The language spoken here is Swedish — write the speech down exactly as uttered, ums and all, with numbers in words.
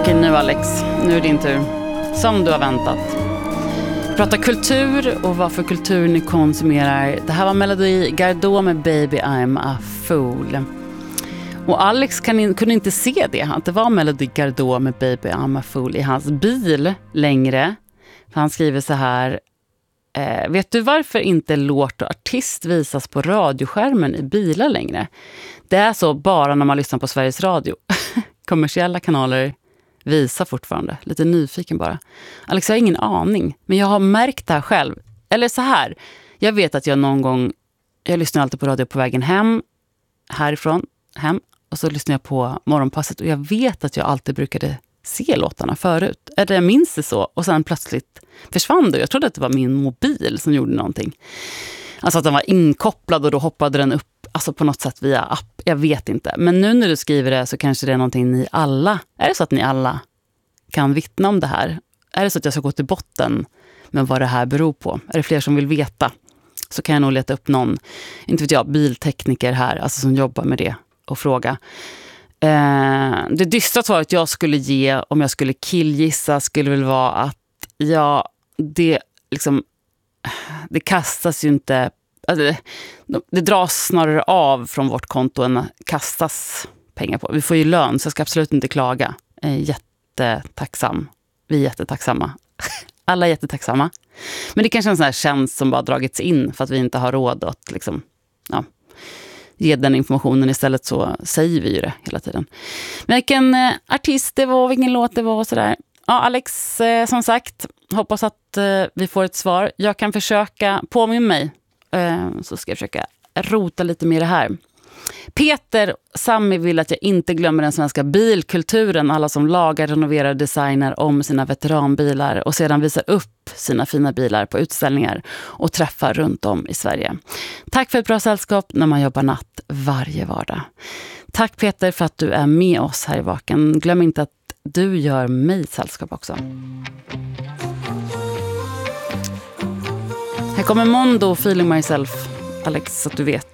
Okej, nu Alex, nu är din tur. Som du har väntat. Prata kultur och vad för kultur ni konsumerar. Det här var Melody Gardot med Baby I'm a Fool. Och Alex kan, kunde inte se det. Att det var Melody Gardot med Baby I'm a Fool i hans bil längre. För han skriver så här. Eh, vet du varför inte låt och artist visas på radioskärmen i bilar längre? Det är så bara när man lyssnar på Sveriges Radio. Kommersiella kanaler visar fortfarande. Lite nyfiken bara. Alex, jag har ingen aning. Men jag har märkt det här själv. Eller så här. Jag vet att jag någon gång... Jag lyssnar alltid på radio på vägen hem. Härifrån. Hem. Och så lyssnar jag på morgonpasset. Och jag vet att jag alltid brukade se låtarna förut. Eller jag minns det så. Och sen plötsligt försvann det. Jag trodde att det var min mobil som gjorde någonting. Alltså att den var inkopplad och då hoppade den upp. Alltså på något sätt via app. Jag vet inte. Men nu när du skriver det så kanske det är någonting ni alla... Är det så att ni alla kan vittna om det här? Är det så att jag ska gå till botten med vad det här beror på? Är det fler som vill veta? Så kan jag nog leta upp någon, inte vet jag, biltekniker här. Alltså som jobbar med det och fråga. Eh, det dystra svaret jag skulle ge om jag skulle killgissa skulle väl vara att ja, det liksom... Det kastas ju inte... Alltså det, det dras snarare av från vårt konto än kastas pengar på. Vi får ju lön så jag ska absolut inte klaga. Jag är jättetacksam. Vi är jättetacksamma. Alla är jättetacksamma. Men det kanske är en sån här tjänst som bara dragits in för att vi inte har råd att liksom, ja, ge den informationen. Istället så säger vi ju det hela tiden. Men vilken eh, artist det var, vilken låt det var och sådär. Ja, Alex, eh, som sagt, hoppas att eh, vi får ett svar. Jag kan försöka påminna mig. Så ska jag försöka rota lite mer det här. Peter Sammy vill att jag inte glömmer den svenska bilkulturen. Alla som lagar, renoverar, designar om sina veteranbilar och sedan visar upp sina fina bilar på utställningar och träffar runt om i Sverige. Tack för ett bra sällskap när man jobbar natt varje vardag. Tack Peter för att du är med oss här i Vaken. Glöm inte att du gör mig sällskap också. Här kommer Mondo, Feeling Myself. Alex, så att du vet.